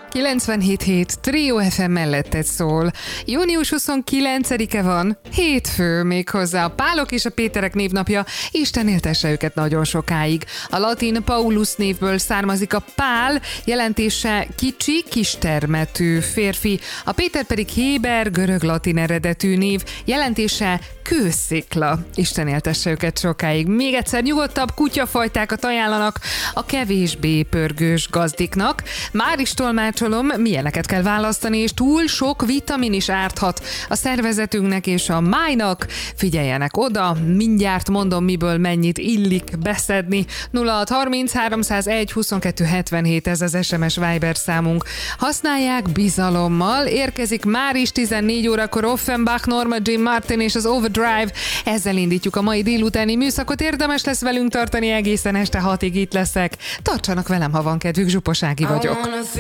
97.7 Trio FM melletted szól. Június 29-e van, hétfő méghozzá a Pálok és a Péterek névnapja, Isten éltesse őket nagyon sokáig. A latin Paulus névből származik a Pál, jelentése kicsi, kistermetű férfi, a Péter pedig héber, görög-latin eredetű név, jelentése kőszikla. Isten éltesse őket sokáig. Még egyszer nyugodtabb kutyafajtákat ajánlanak a kevésbé pörgős gazdiknak. Már is tolmácsolom, milyeneket kell választani, és túl sok vitamin is árthat a szervezetünknek és a májnak. Figyeljenek oda, mindjárt mondom, miből mennyit illik beszedni. 0630 301 22 77, ez az SMS Viber számunk. Használják bizalommal, érkezik már is 14 órakor Offenbach, Norma Jean Martin és az Overdrive. Ezzel indítjuk a mai délutáni műszakot, érdemes lesz velünk tartani egészen este 6-ig itt leszek. Tartsanak velem, ha van kedvük, Zsuposági vagyok.